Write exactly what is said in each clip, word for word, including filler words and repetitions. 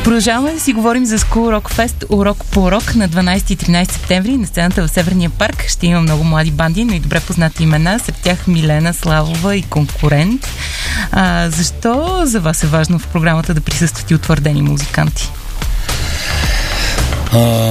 Продължаваме да си говорим за School Rock Fest, урок по урок на дванайсети и тринайсети септември на сцената в Северния парк. Ще има много млади банди, но и добре познати имена. Сред тях Милена Славова и Конкурент. А, защо за вас е важно в програмата да присъстват и утвърдени музиканти? А,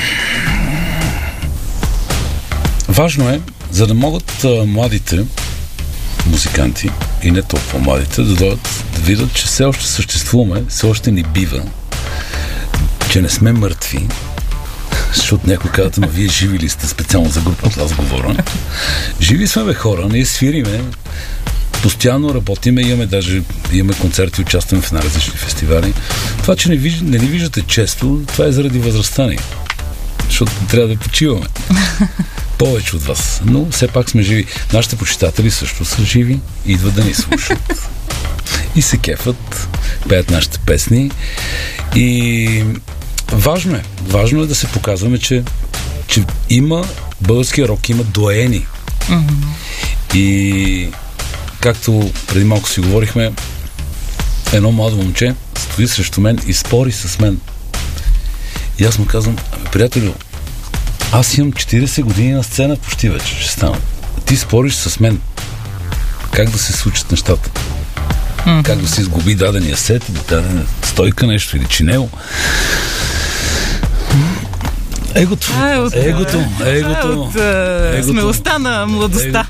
важно е, за да могат а, младите музиканти и не толкова младите да дойдат да видят, че все още съществуваме, все още ни бива, че не сме мъртви, защото някой казват, но вие живи ли сте, специално за групата, аз говоря. Живи сме, бе, хора, ние свириме, постоянно работиме, имаме даже имаме концерти, участваме в най-различни фестивали. Това, че не, виж, не ни виждате често, това е заради възрастта ни, защото трябва да почиваме. Повече от вас, но все пак сме живи. Нашите почитатели също са живи, идват да ни слушат и се кефат, пеят нашите песни и важно е, важно е да се показваме, че, че има, българския рок има доени. Mm-hmm. И както преди малко си говорихме, едно младо момче стои срещу мен и спори с мен. И аз му казвам, приятелю, аз имам четирийсет години на сцена, почти вече ще стана. Ти спориш с мен как да се случат нещата. Mm-hmm. Как да се изгуби дадения сет или дадена стойка, нещо или чинело. Егото. А, от, егото. Егото. От, егото. Смелостта на младостта.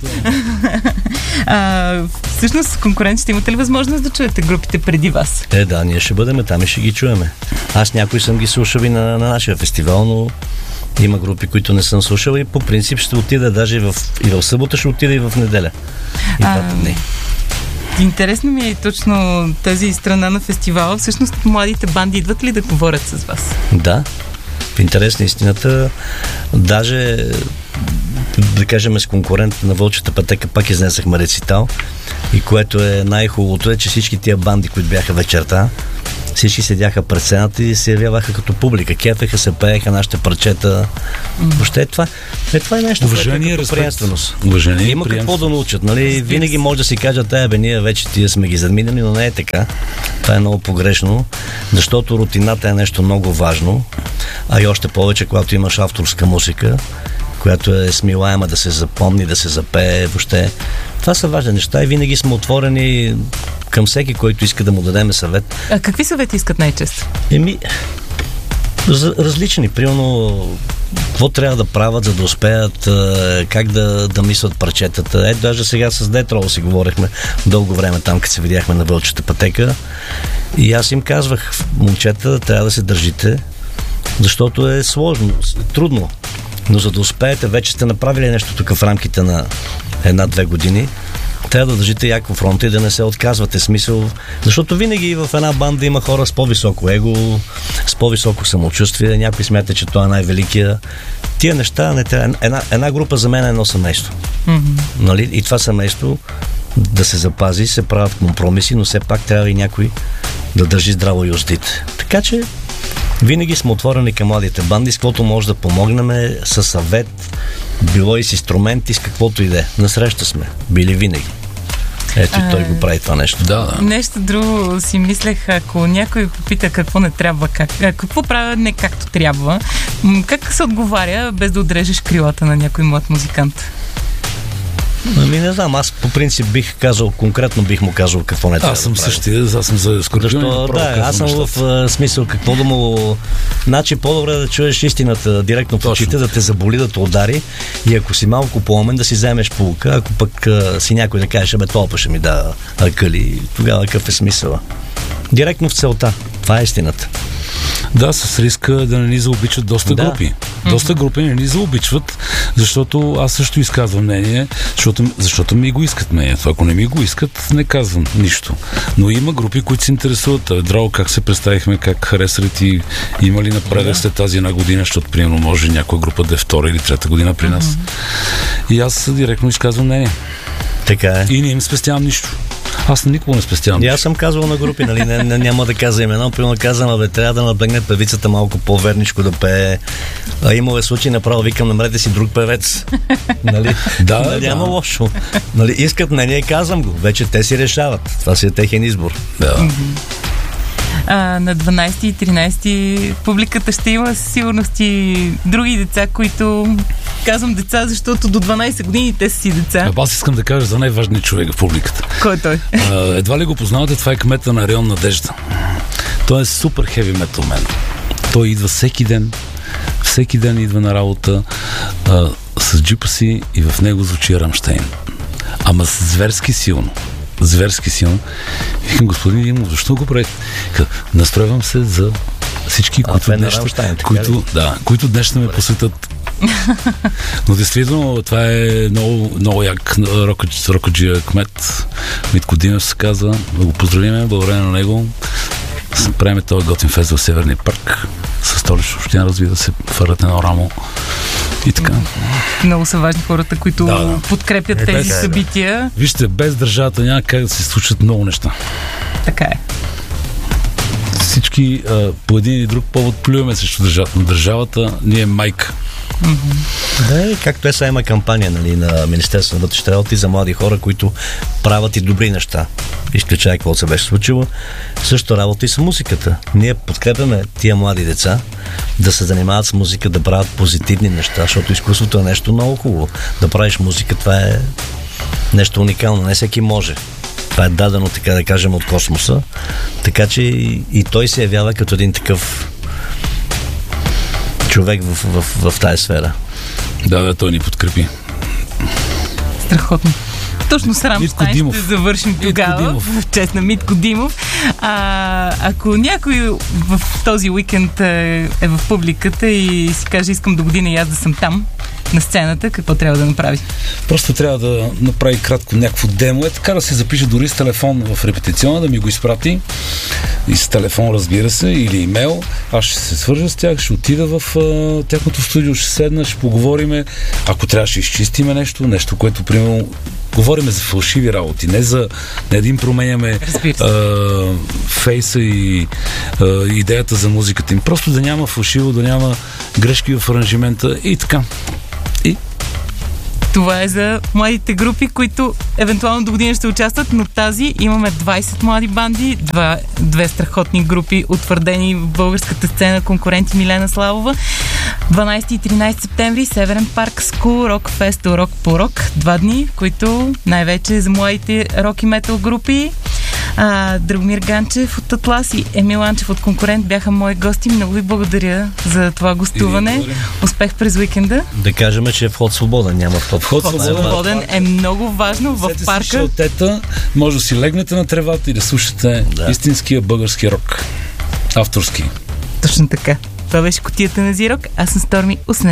а, всъщност, конкуренцията, имате ли възможност да чуете групите преди вас? Е, да, ние ще бъдем там и ще ги чуеме. Аз някои съм ги слушал и на, на нашия фестивал, но има групи, които не съм слушал и по принцип ще отида даже и в, и в събота, ще отида и в неделя. И а, двата дни. Интересно ми е точно тази страна на фестивала. Всъщност, младите банди идват ли да говорят с вас? Да. В интерес на истината, даже да кажем с конкурент на Вълчата пътека пак изнесахме рецитал и което е най-хубавото е, че всички тия банди, които бяха вечерта, всички седяха пред сцената и се явяваха като публика. Кефеха се, пееха нашите парчета. Mm. Въобще е това, е това е нещо, уважение, което е приемственост. Уважение, има какво да научат, нали? Винаги може да си кажат, е, бе, ние вече тия сме ги задминали, но не е така. Това е много погрешно, защото рутината е нещо много важно, а и още повече, когато имаш авторска музика, която е смилаема да се запомни, да се запее, въобще. Това са важни неща и винаги сме отворени към всеки, който иска да му дадем съвет. А какви съвети искат най-често? Еми, различни. Примерно, какво трябва да правят, за да успеят, как да, да мислят парчетата. Ето, даже сега с Детрол си говорихме дълго време там, като се видяхме на Вълчата пътека. И аз им казвах, момчета, трябва да се държите, защото е сложно, трудно. Но за да успеете, вече сте направили нещо тук в рамките на една-две години, трябва да държите яко фронта и да не се отказвате. Смисъл, защото винаги в една банда има хора с по-високо его, с по-високо самочувствие, някой смята, че това е най-великия. Тия неща не трябва. Една, една група за мен е едно семейство. Mm-hmm. Нали? И това семейство да се запази, се правят компромиси, но все пак трябва и някой да държи здраво юздите. Така че винаги сме отворени към младите банди, с каквото може да помогнем, със съвет, било и с инструменти, с каквото и да е. Насреща сме, били винаги. Ето и той го прави това нещо. Да, да. Нещо друго си мислех, ако някой попита какво не трябва, как, какво правя не както трябва, как се отговаря, без да отрежеш крилата на някой млад музикант? Ами не знам, аз по принцип бих казал, конкретно бих му казал какво не трябва. Аз съм да същия, аз съм за Скорпион. Да, аз съм в uh, смисъл какво да му... Значи по-добре да чуеш истината директно в очите, да те заболи, да те удари и ако си малко по-умен, да си вземеш полука, ако пък uh, си някой да кажеш, бе, толкова ще ми да акъли, тогава какъв е смисъла? Директно в целта. Това е истината. Да, с риска да не ни заобичат доста да. групи. Доста групи не ни заобичват, защото аз също изказвам мнение, защото, защото ми го искат мнението. Ако не ми го искат, не казвам нищо. Но има групи, които се интересуват. Драго, как се представихме, как харесат и има ли напредък след тази една година, защото примерно може някоя група да е втора или трета година при нас. И аз директно изказвам мнение. Така е. И не им спестявам нищо. Аз никога не спестявам. И аз съм казвал на групи, нали, не, не, няма да казвам имено, примерно казвам, бе, трябва да наблегне певицата малко по-верничко да пее. А имало случаи, направо викам, намерете си друг певец. Нали? Да, нали, да. Няма лошо. Нали, искат мнение, казвам го. Вече те си решават. Това си е техен избор. Да. А, на дванайсети и тринайсети публиката ще има със сигурност и други деца, които казвам деца, защото до дванайсет години те са си деца. Аз искам да кажа за най-важния човек в публиката. Кой е той? А, едва ли го познавате, това е кмета на район Надежда. Той е супер хеви метал мен. Той идва всеки ден, всеки ден идва на работа а, с джипа си и в него звучи Рамщайн. Ама зверски силно. Зверски силно. Викам, господин Димов, защо го правите? Настройвам се за всички, а, които, днес, които, да, които днес ще ме посетят. Но действително това е много, много як рокаджия кмет. Митко Димов се казва. Да го поздравиме, благодарение на него. Правим този готин фест в Северния парк. Със Столична община, разбира се, фърват едно рамо. И така. Много са важни хората, които да, да. подкрепят е, тези без, събития. Да. Вижте, без държавата няма как да се случат много неща. Така е. Всички а, по един или друг повод плюваме срещу държавата. Но държавата ни е майка. Mm-hmm. Да, както е, сега има кампания, нали, на Министерството на вътрешните работи за млади хора, които правят и добри неща. Изключая какво се беше случило. Също работа и с музиката. Ние подкрепяме тия млади деца да се занимават с музика, да правят позитивни неща, защото изкуството е нещо много хубаво. Да правиш музика, това е нещо уникално. Не всеки може. Това е дадено, така да кажем, от космоса. Така че и, и той се явява като един такъв човек в, в, в, в тази сфера. Да, да, той ни подкрепи. Страхотно. Точно с Рамщайн ще завършим тогава в чест на Митко Димов. А, ако някой в този уикенд е, е в публиката и си каже, искам до година и аз да съм там на сцената, какво трябва да направи? Просто трябва да направи кратко някакво демо. Е така да се запише дори с телефон в репетициона, да ми го изпрати. И с телефон, разбира се, или имейл. Аз ще се свържа с тях, ще отида в а, тяхното студио, ще седна, ще поговориме. Ако трябва, ще изчистиме нещо, нещо, което, примерно, говориме за фалшиви работи, не за не един променяме а, фейса и а, идеята за музиката им. Просто да няма фалшиво, да няма грешки в аранжимента и така. И това е за младите групи, които евентуално до година ще участват, но тази имаме двайсет млади банди, два, две страхотни групи, утвърдени в българската сцена, конкуренти Милена Славова. дванайсети и тринайсети септември, Северен парк, Скул, Рок Фест, Рок по рок. Два дни, които най-вече за младите рок и метал групи. А, Драгомир Ганчев от Атлас и Емил Анчев от Конкурент бяха мои гости. Много ви благодаря за това гостуване. Успех през уикенда. Да кажем, че е вход свободен, няма вход. Вход свободен е много важно в парка. Шалтета, може да си легнете на тревата и да слушате да. истинския български рок. Авторски. Точно така. Това беше Кутията на Зирок. Аз съм Сторми Уснет.